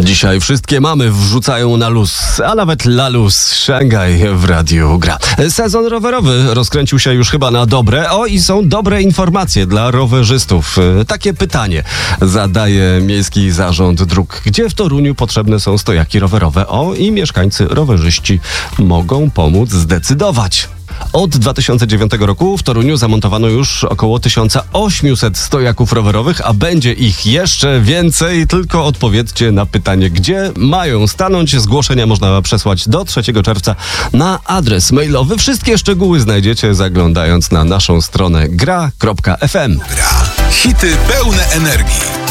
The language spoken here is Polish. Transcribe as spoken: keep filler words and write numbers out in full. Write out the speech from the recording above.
Dzisiaj wszystkie mamy wrzucają na luz, a nawet la luz. Szangaj w radiu gra. Sezon rowerowy rozkręcił się już chyba na dobre. O, i są dobre informacje dla rowerzystów. Takie pytanie zadaje Miejski Zarząd Dróg. Gdzie w Toruniu potrzebne są stojaki rowerowe? O, i mieszkańcy rowerzyści mogą pomóc zdecydować. Od dwa tysiące dziewiątego roku w Toruniu zamontowano już około tysiąc osiemset stojaków rowerowych, a będzie ich jeszcze więcej. Tylko odpowiedzcie na pytanie, gdzie mają stanąć. Zgłoszenia można przesłać do trzeciego czerwca na adres mailowy. Wszystkie szczegóły znajdziecie zaglądając na naszą stronę gra kropka f m. Gra. Hity pełne energii.